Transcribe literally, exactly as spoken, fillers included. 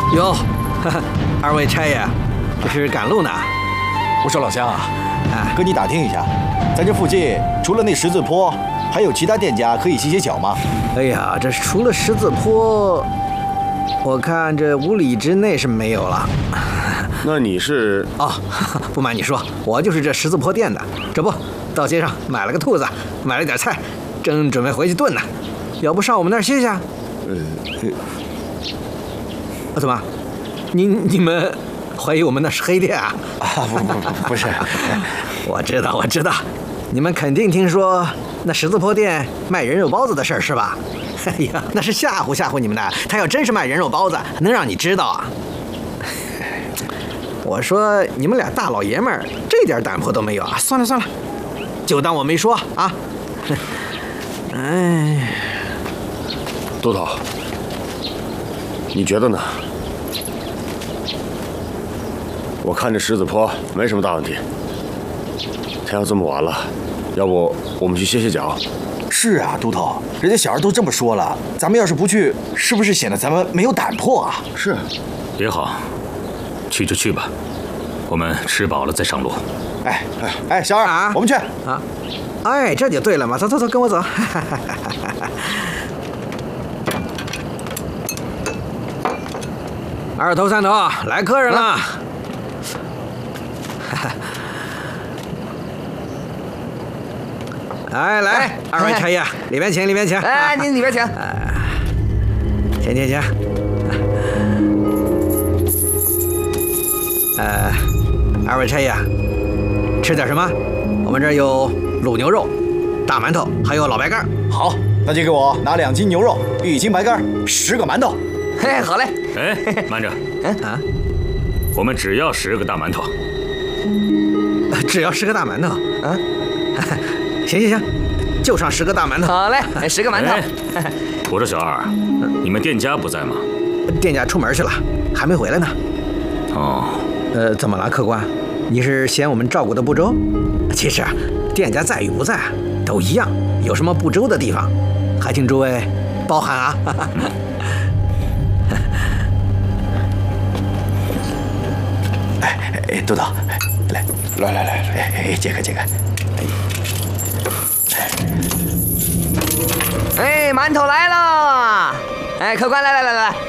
哟，哈哈，二位差爷，这是赶路呢？ 我说老乡啊， 哎， 跟你打听一下，咱这附近除了那十字坡，还有其他店家可以歇歇脚吗？ 哎呀，这除了十字坡，我看这五里之内是没有了。 那你是？ 哦，不瞒你说，我就是这十字坡店的。这不，到街上买了个兔子，买了点菜，正准备回去炖呢。要不上我们那儿歇歇？呃，啊，怎么？你你们怀疑我们那是黑店啊？ 啊，不不不，不是。 我知道，我知道，你们肯定听说那十字坡店卖人肉包子的事儿是吧？哎呀，那是吓唬吓唬你们的。他要真是卖人肉包子，能让你知道啊？我说你们俩大老爷们儿这点胆魄都没有啊！算了算了，就当我没说啊。哎， 都头，你觉得呢？我看这十字坡没什么大问题。天要这么晚了，要不我们去歇歇脚？ 是啊，都头，人家小孩都这么说了，咱们要是不去，是不是显得咱们没有胆魄啊？ 是， 也好，去就去吧，我们吃饱了再上路。 哎哎哎，小二， 啊、 我们去啊！哎，这就对了嘛，走走走，跟我走。二头三头，来客人了。啊来来，哎、二位差爷，里边请，里边请。 哎，您里边请。 请请请。呃，二位差爷，吃点什么？我们这儿有卤牛肉、大馒头，还有老白干。 好，那就给我拿两斤牛肉，一斤白干，十个馒头。 嘿，好嘞。 哎，慢着。 嗯啊， 我们只要十个大馒头。 只要十个大馒头啊？行行行，就上十个大馒头。 好嘞，十个馒头。 哎、我说小二，你们店家不在吗？ 店家出门去了，还没回来呢。 哦， 呃，怎么了，客官？你是嫌我们照顾的不周？其实，店家在与不在都一样，有什么不周的地方，还请诸位包涵啊。 哎哎，豆豆，来来来来，哎哎，解开解开。 哎，馒头来了！哎，客官，来来来来。